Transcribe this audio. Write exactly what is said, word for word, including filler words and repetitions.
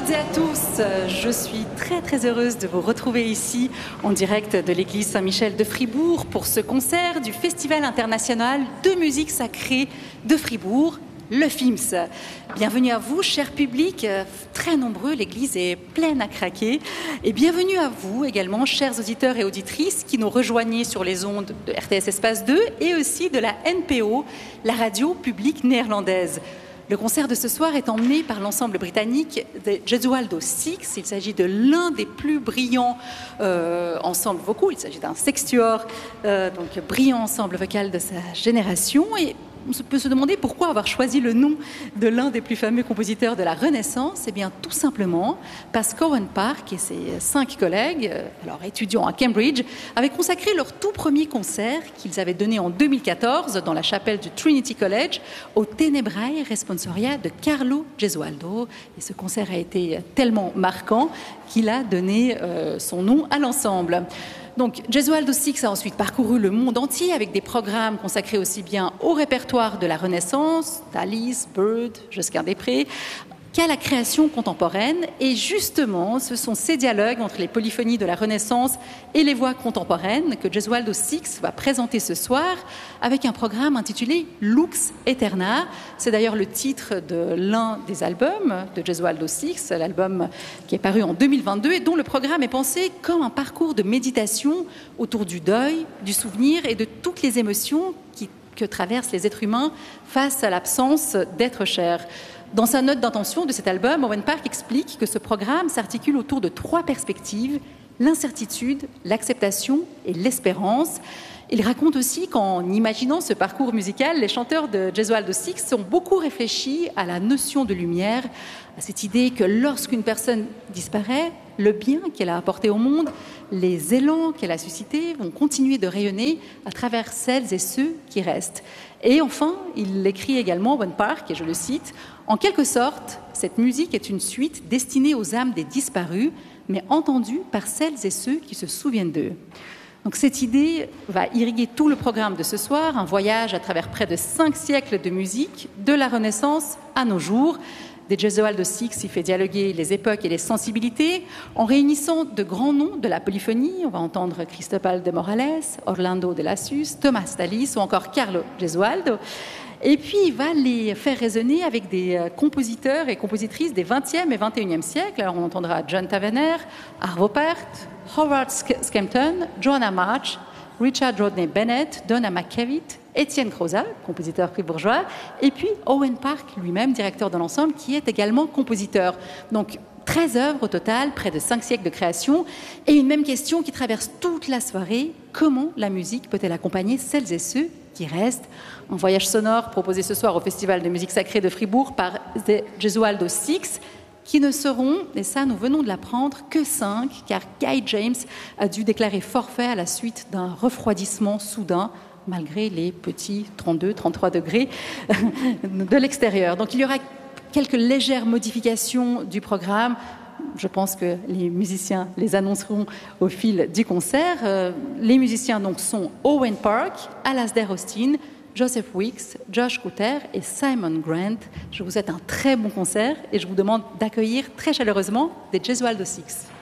toutes et à tous, je suis très très heureuse de vous retrouver ici en direct de l'église Saint-Michel de Fribourg pour ce concert du Festival international de musique sacrée de Fribourg, le F I M S. Bienvenue à vous, cher public, très nombreux, l'église est pleine à craquer. Et bienvenue à vous également, chers auditeurs et auditrices qui nous rejoignez sur les ondes de R T S Espace deux et aussi de la N P O, la radio publique néerlandaise. Le concert de ce soir est emmené par l'ensemble britannique de Gesualdo Six. Il s'agit de l'un des plus brillants euh, ensembles vocaux. Il s'agit d'un sextuor, euh, donc brillant ensemble vocal de sa génération. Et on peut se demander pourquoi avoir choisi le nom de l'un des plus fameux compositeurs de la Renaissance. Eh bien, tout simplement parce qu'Owen Park et ses cinq collègues, alors étudiants à Cambridge, avaient consacré leur tout premier concert qu'ils avaient donné en deux mille quatorze dans la chapelle du Trinity College au Tenebrae Responsoria de Carlo Gesualdo. Et ce concert a été tellement marquant qu'il a donné euh, son nom à l'ensemble. Donc, Gesualdo Six a ensuite parcouru le monde entier avec des programmes consacrés aussi bien au répertoire de la Renaissance, d'Alice, Bird, Josquin-des-Prés, qu'à la création contemporaine. Et justement, ce sont ces dialogues entre les polyphonies de la Renaissance et les voix contemporaines que Gesualdo Six va présenter ce soir avec un programme intitulé Lux Aeterna. C'est d'ailleurs le titre de l'un des albums de Gesualdo Six, l'album qui est paru en deux mille vingt-deux et dont le programme est pensé comme un parcours de méditation autour du deuil, du souvenir et de toutes les émotions qui, que traversent les êtres humains face à l'absence d'être cher. Dans sa note d'intention de cet album, Owen Park explique que ce programme s'articule autour de trois perspectives, l'incertitude, l'acceptation et l'espérance. Il raconte aussi qu'en imaginant ce parcours musical, les chanteurs de Gesualdo Six ont beaucoup réfléchi à la notion de lumière, à cette idée que lorsqu'une personne disparaît, le bien qu'elle a apporté au monde, les élans qu'elle a suscités vont continuer de rayonner à travers celles et ceux qui restent. Et enfin, il écrit également, Owen Park, et je le cite, « En quelque sorte, cette musique est une suite destinée aux âmes des disparus, mais entendue par celles et ceux qui se souviennent d'eux. » Donc cette idée va irriguer tout le programme de ce soir, un voyage à travers près de cinq siècles de musique, de la Renaissance à nos jours. Des Gesualdo Six, il fait dialoguer les époques et les sensibilités en réunissant de grands noms de la polyphonie. On va entendre Cristobal de Morales, Orlando de Lassus, Thomas Tallis ou encore Carlo Gesualdo. Et puis, il va les faire résonner avec des compositeurs et compositrices des vingtième et vingt et unième siècles. Alors, on entendra John Tavener, Arvo Pärt, Howard Skempton, Joanna March, Richard Rodney Bennett, Donna McKevitt, Étienne Croza, compositeur fribourgeois, et puis Owen Park lui-même, directeur de l'ensemble, qui est également compositeur. Donc, treize œuvres au total, près de cinq siècles de création, et une même question qui traverse toute la soirée, comment la musique peut-elle accompagner celles et ceux qui restent? Un voyage sonore proposé ce soir au Festival de musique sacrée de Fribourg par The Gesualdo Six, qui ne seront, et ça nous venons de l'apprendre, que cinq, car Guy James a dû déclarer forfait à la suite d'un refroidissement soudain, malgré les petits trente-deux à trente-trois degrés de l'extérieur. Donc il y aura quelques légères modifications du programme. Je pense que les musiciens les annonceront au fil du concert. Euh, les musiciens donc sont Owen Park, Alasdair Austin, Joseph Weeks, Josh Kutter et Simon Grant. Je vous souhaite un très bon concert et je vous demande d'accueillir très chaleureusement des Gesualdo Six.